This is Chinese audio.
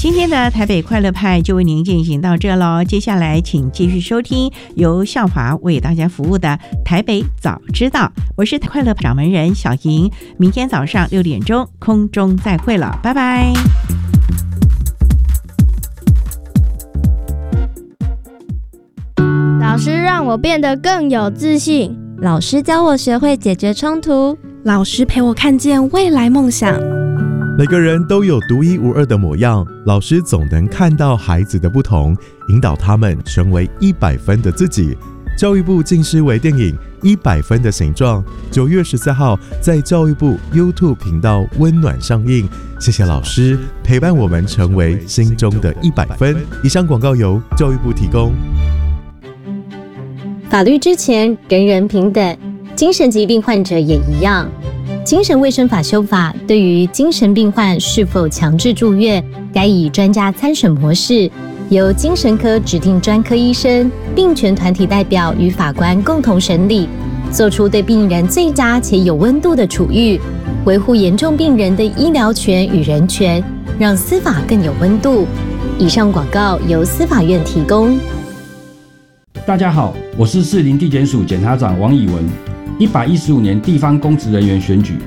今天的台北快乐派就为您进行到这咯，接下来请继续收听由校华为大家服务的台北早知道，我是快乐掌门人小莹，明天早上6点钟空中再会了，拜拜。 老师让我变得更有自信， 老师教我学会解决冲突， 老师陪我看见未来梦想。 每个人都有独一无二的模样，老师总能看到孩子的不同，引导他们成为100分的自己。教育部近视微电影《100分的形状》9月14号在教育部 YouTube 频道温暖上映。谢谢老师陪伴我们成为心中的100分。以上广告由教育部提供。 法律之前人人平等，精神疾病患者也一样。精神卫生法修法对于精神病患是否强制住院，该以专家参审模式，由精神科指定专科医生、病权团体代表与法官共同审理，做出对病人最佳且有温度的处遇，维护严重病人的医疗权与人权，让司法更有温度。以上广告由司法院提供。 大家好，我是士林地检署检察长王以文。115年地方公职人员选举